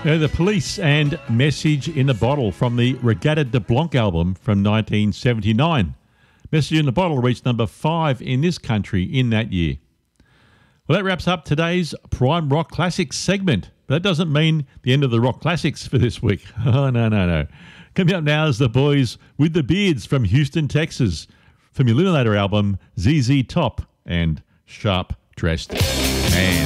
The Police and Message in a Bottle from the Regatta de Blanc album from 1979. Message in a Bottle reached number 5 in this country in that year. Well, that wraps up today's Prime Rock Classics segment. But that doesn't mean the end of the rock classics for this week. Oh, no. Coming up now is the boys with the beards from Houston, Texas, from your Illuminator album, ZZ Top and Sharp Dressed Man.